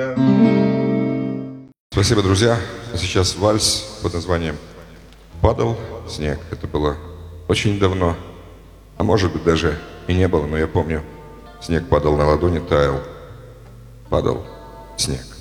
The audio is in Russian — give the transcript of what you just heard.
Спасибо, друзья. Сейчас вальс под названием «Падал снег». Это было очень давно, а может быть даже и не было, но я помню, снег падал на ладони, таял, падал снег.